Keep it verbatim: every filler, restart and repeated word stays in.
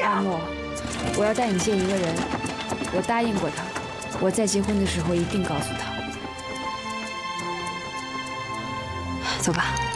阿莫，我要带你见一个人，我答应过他，我在结婚的时候一定告诉他。走吧。